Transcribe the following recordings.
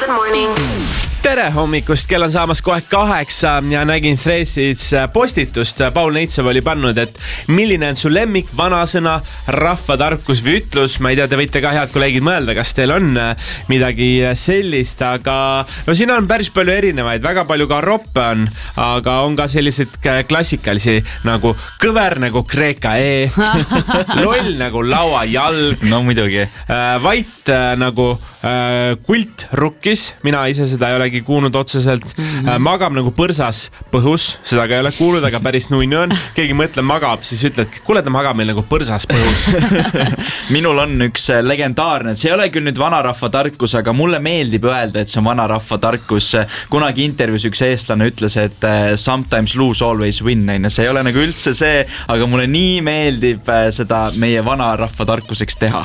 morning. Tere hommikust, kell on saamas kohe 8 ja nägin Threadsis postitust. Paul Neitsov oli pannud, et milline on su lemmik vanasõna, rahvatarkus või ütlus. Ma ei tea, te võite ka head kolleegid mõelda, kas teil on midagi sellist, aga no siin on päris palju erinevaid, väga palju ka roppe on, aga on ka sellised klassikalisi nagu kõver nagu kreeka loll nagu lauajalg. No muidugi. Vait nagu kult rukkis, mina ise seda ei olegi kuulnud otseselt. Magab nagu põrsas põhus, seda ka ei ole kuulnud, aga päris nuinu on. Keegi mõtleb magab, siis ütled, kuule ta magab meil nagu põrsas põhus. Minul on üks legendaarne, see ei ole küll nüüd vanarahva tarkus, aga mulle meeldib öelda, et see on vanarahva tarkus. Kunagi intervjuus üks eestlane ütles, et sometimes lose, always win. See ei ole nagu üldse see, aga mulle nii meeldib seda meie vanarahva tarkuseks teha.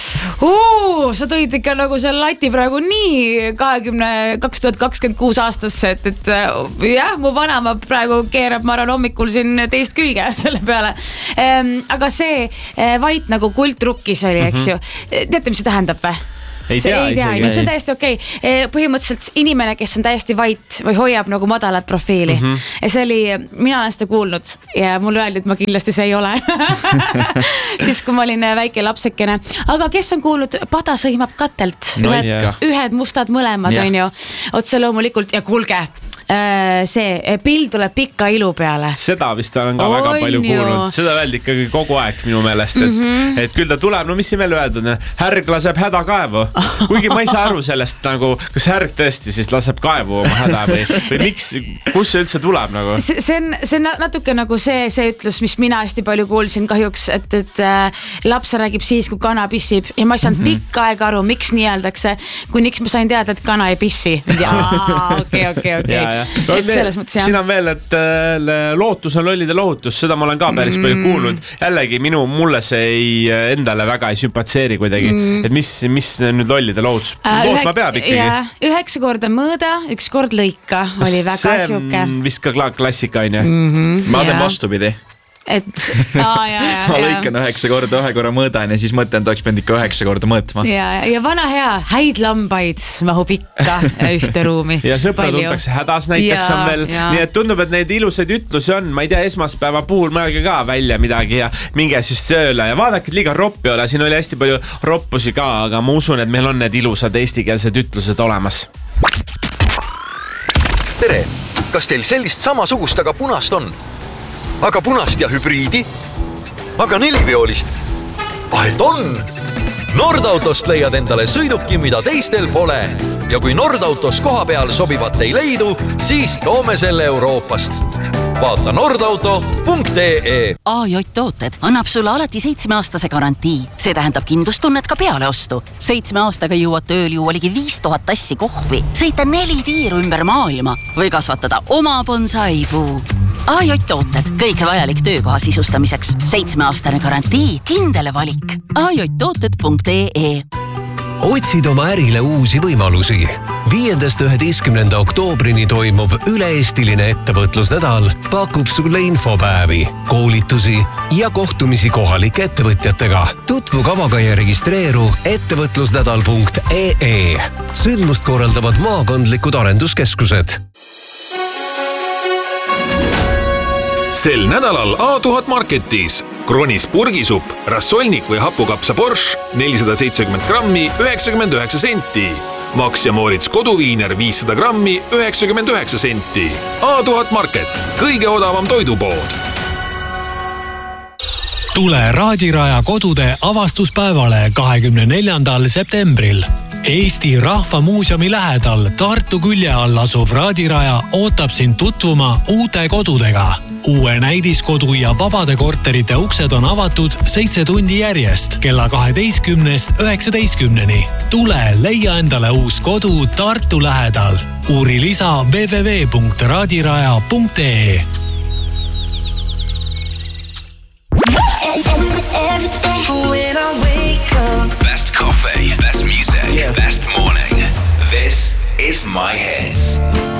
Sa tõid ikka nagu selle lati praegu nii 2026 aastasse, et jah, mu vanama praegu keerab, ma arvan, hommikul siin teist külge selle peale. Aga see vait nagu kultrukkis oli, eks ju. Teate, mis see tähendab või? Ei tea, no see on täiesti okei. Põhimõtteliselt inimene, kes on täiesti vait või hoiab nagu madalat profiili. Ja see oli, mina olen seda kuulnud ja mulle öeldi, et ma kindlasti see ei ole. Siis kui ma olin väike lapsekene. Aga kes on kuulnud, pada sõimab katelt? Ühed mustad mõlemad on ju. Otse loomulikult ja kulge. See pill tuleb pikka ilu peale. Seda vist olen ka väga palju kuulnud. Seda öeldi ikkagi kogu aeg minu meelest, et küll ta tuleb, no mis siin veel öeldud, härg laseb häda kaevu. Kuigi ma ei saa aru sellest nagu, kas härg tõesti siis laseb kaevu oma häda või miks, kus see üldse tuleb nagu? See on natuke nagu see ütlus, mis mina hästi palju kuulsin kahjuks, et laps räägib siis, kui kana pissib ja ma ei saanud pikka aega aru, miks nii öeldakse, kuniks ma sain teada, et kana ei pissi. Okei. Et selles mõttes, jah. Siin on veel, et lootus on lollide lohutus, seda ma olen ka päris palju kuulnud. Jällegi mulle see endale väga ei sümpatseeri kuidagi, et mis nüüd lollide lohutus lootma peab ikkagi. 9 korda mõõda, 1 kord lõika oli väga siuke. See vist ka klassika on ju. Ma teen vastupidi. Ma lõikan 9 korda, 1 korra mõõdan ja siis mõtlen, et oleks pidanud ikka 9 korda mõõtma. Ja vana hea, häid lambaid mahub ikka ühte ruumi. Ja sõpra tuntakse hädas näiteks on veel. Nii et tundub, et neid ilusaid ütlusi on. Ma ei tea, esmaspäeva puhul mõelge ka välja midagi ja minge siis sööle. Ja vaadake, et liiga roppi ole. Siin oli hästi palju roppusi ka, aga ma usun, et meil on need ilusad eestikeelsed ütlused olemas. Tere, kas teil sellist samasugust, aga punast on? Aga punast ja hübriidi? Aga 4-veolist? Et on! Nordautost leiad endale sõiduki, mida teistel pole. Ja kui Nordautos koha peal sobivat ei leidu, siis toome selle Euroopast. Vaata nordauto.ee. AJ Tooted annab sulle alati 7-aastase garantii. See tähendab kindlustunnet ka peale ostu. 7 aastaga jõuad tööl juua ligi 5000 tassi kohvi, sõita 4 tiiru ümber maailma või kasvatada oma bonsaipuu. AJ Tooted, kõike vajalik töökoha sisustamiseks. 7-aastane garantii, kindel valik. ajtooted.ee. Otsid oma ärile uusi võimalusi. 5.–11. oktoobrini toimuv üle-eestiline ettevõtlusnädal pakub sulle infopäevi, koolitusi ja kohtumisi kohalike ettevõtjatega. Tutvu kavaga ja registreeru ettevõtlusnädal.ee. Sündmust korraldavad maakondlikud arenduskeskused. Sel nädalal A1000 Marketis Kronis purgisupp, rassolnik või hapukapsa borš 470 grammi 99 senti. Max ja Moritz koduviiner 500 grammi 99 senti. A1000 Market, kõige odavam toidupood. Tule Raadiraja kodude avastuspäevale 24. septembril. Eesti Rahva Muuseumi lähedal Tartu külje all asuv Raadiraja ootab sind tutvuma uute kodudega. Uue näidiskodu ja vabade korterite uksed on avatud 7 tundi järjest kella 12–19. Tule leia endale uus kodu Tartu lähedal. Uuri lisa www.raadiraja.ee. Best coffee, best music, best morning. This is my hits.